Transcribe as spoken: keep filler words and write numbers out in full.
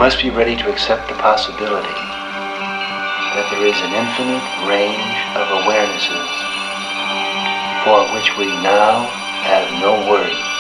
must be ready to accept the possibility that there is an infinite range of awarenesses for which we now have no words.